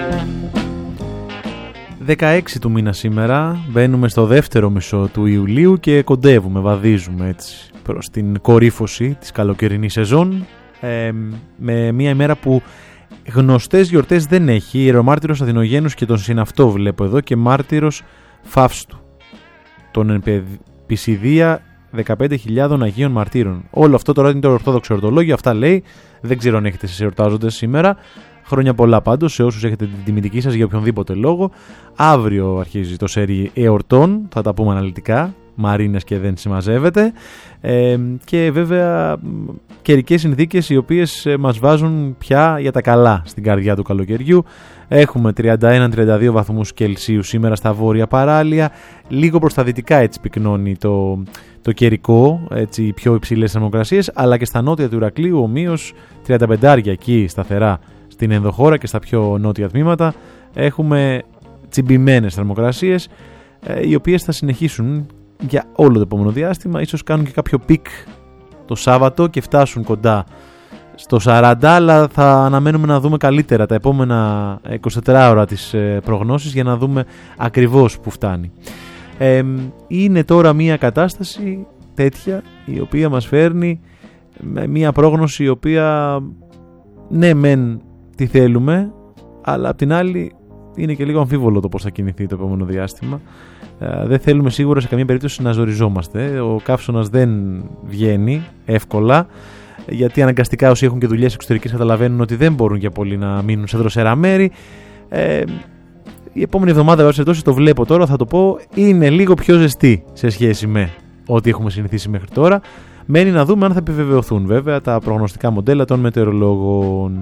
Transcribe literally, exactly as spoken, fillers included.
δεκαέξι του μήνα σήμερα, μπαίνουμε στο δεύτερο μισό του Ιουλίου και κοντεύουμε, βαδίζουμε έτσι προς την κορύφωση της καλοκαιρινής σεζόν, ε, με μια ημέρα που γνωστές γιορτές δεν έχει. Ιερομάρτυρος Αθηνογένους και τον συναυτό βλέπω εδώ και μάρτυρος Φαύστου, τον Πισιδία δεκαπέντε χιλιάδων Αγίων Μαρτύρων. Όλο αυτό τώρα είναι το Ορθόδοξο Εορτολόγιο, αυτά λέει. Δεν ξέρω αν έχετε εσείς εορτάζοντες σήμερα. Χρόνια πολλά πάντως σε όσους έχετε την τιμητική σας για οποιονδήποτε λόγο. Αύριο αρχίζει το σέρι εορτών, θα τα πούμε αναλυτικά. Μαρίνες και δεν συμμαζεύεται. Ε, και βέβαια καιρικές συνθήκες οι οποίες μας βάζουν πια για τα καλά στην καρδιά του καλοκαιριού. Έχουμε τριάντα ένα με τριάντα δύο βαθμούς Κελσίου σήμερα στα βόρεια παράλια. Λίγο προς τα δυτικά έτσι πυκνώνει το, το καιρικό, έτσι, οι πιο υψηλές θερμοκρασίες, αλλά και στα νότια του Ηρακλείου ομοίως τριάντα πέντε εκεί σταθερά στην ενδοχώρα και στα πιο νότια τμήματα. Έχουμε τσιμπημένες θερμοκρασίες, ε, οι οποίες θα συνεχίσουν για όλο το επόμενο διάστημα. Ίσως κάνουν και κάποιο πικ το Σάββατο και φτάσουν κοντά στο σαράντα, αλλά θα αναμένουμε να δούμε καλύτερα τα επόμενα εικοσιτέσσερις ώρα τις προγνώσεις για να δούμε ακριβώς που φτάνει. Ε, είναι τώρα μια κατάσταση τέτοια η οποία μας φέρνει με μια πρόγνωση η οποία ναι μεν τι θέλουμε, αλλά απ' την άλλη είναι και λίγο αμφίβολο το πώς θα κινηθεί το επόμενο διάστημα. Ε, δεν θέλουμε σίγουρα σε καμία περίπτωση να ζοριζόμαστε. Ο καύσωνας δεν βγαίνει εύκολα, γιατί αναγκαστικά όσοι έχουν και δουλειές εξωτερικές καταλαβαίνουν ότι δεν μπορούν για πολύ να μείνουν σε δροσερά μέρη. Ε, η επόμενη εβδομάδα, τόσο το βλέπω τώρα, θα το πω, είναι λίγο πιο ζεστή σε σχέση με ό,τι έχουμε συνηθίσει μέχρι τώρα. Μένει να δούμε αν θα επιβεβαιωθούν βέβαια τα προγνωστικά μοντέλα των μετεωρολόγων.